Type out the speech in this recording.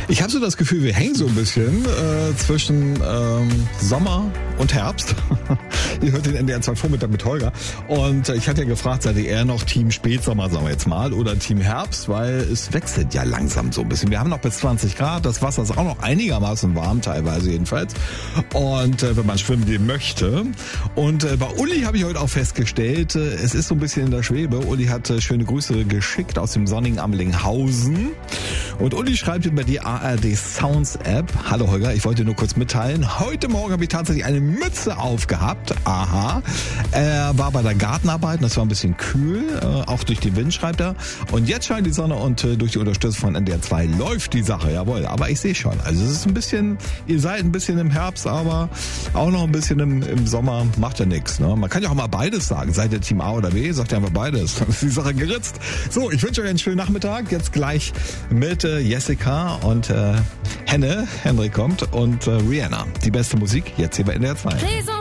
Ich habe so das Gefühl, wir hängen so ein bisschen zwischen Sommer und Herbst. Ihr hört den NDR 2 Vormittag mit Holger. Und ich hatte ja gefragt, seid ihr eher noch Team Spätsommer, sagen wir jetzt mal, oder Team Herbst? Weil es wechselt ja langsam so ein bisschen. Wir haben noch bis 20 Grad. Das Wasser ist auch noch einigermaßen warm, teilweise jedenfalls. Und wenn man schwimmen gehen möchte. Und bei Uli habe ich heute auch festgestellt, es ist so ein bisschen in der Schwebe. Uli hat schöne Grüße geschickt aus dem sonnigen Amlinghausen. Und Uli schreibt über die ARD Sounds App. Hallo Holger, ich wollte nur kurz mitteilen. Heute Morgen habe ich tatsächlich eine Mütze aufgehabt. Aha. Er war bei der Gartenarbeit, das war ein bisschen kühl. Auch durch den Wind, schreibt er. Und jetzt scheint die Sonne und durch die Unterstützung von NDR 2 läuft die Sache. Jawohl, aber ich sehe schon. Also es ist ein bisschen, ihr seid ein bisschen im Herbst, aber auch noch ein bisschen im Sommer. Macht ja nichts. Ne? Man kann ja auch mal beides sagen. Seid ihr Team A oder B? Sagt ihr einfach beides. Dann ist die Sache geritzt. So, ich wünsche euch einen schönen Nachmittag. Jetzt gleich mit Jessica und Henrik kommt und Rihanna. Die beste Musik jetzt hier bei NDR 2.